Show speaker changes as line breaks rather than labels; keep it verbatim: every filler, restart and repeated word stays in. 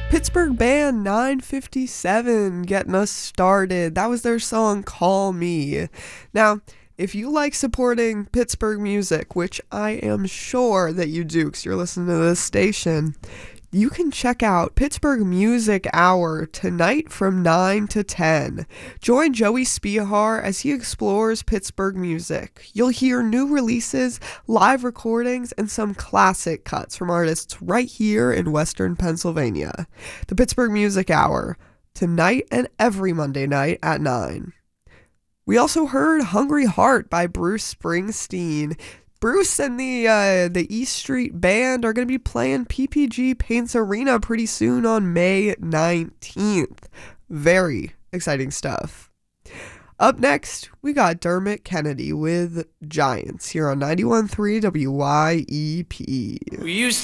Pittsburgh band nine fifty-seven getting us started. That was their song Call Me. Now, if you like supporting Pittsburgh music, which I am sure that you do because you're listening to this station, you can check out Pittsburgh Music Hour tonight from nine to ten. Join Joey Spihar as he explores Pittsburgh music. You'll hear new releases, live recordings, and some classic cuts from artists right here in Western Pennsylvania. The Pittsburgh Music Hour, tonight and every Monday night at nine. We also heard Hungry Heart by Bruce Springsteen. Bruce and the uh, the East Street Band are going to be playing P P G Paints Arena pretty soon on May nineteenth. Very exciting stuff. Up next, we got Dermot Kennedy with Giants here on ninety-one point three W Y E P.
We used